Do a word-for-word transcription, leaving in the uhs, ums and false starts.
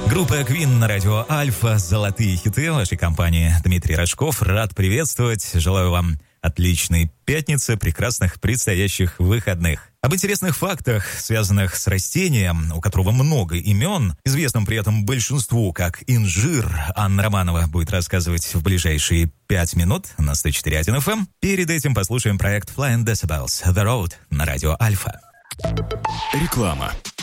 Группа Queen на радио Альфа. Золотые хиты вашей компании. Дмитрий Рожков. Рад приветствовать. Желаю вам отличной пятницы, прекрасных предстоящих выходных. Об интересных фактах, связанных с растением, у которого много имен, известным при этом большинству как инжир, Анна Романова будет рассказывать в ближайшие пять минут на сто четыре точка один эф эм. Перед этим послушаем проект Flying Decibels, The Road на радио Альфа. Реклама.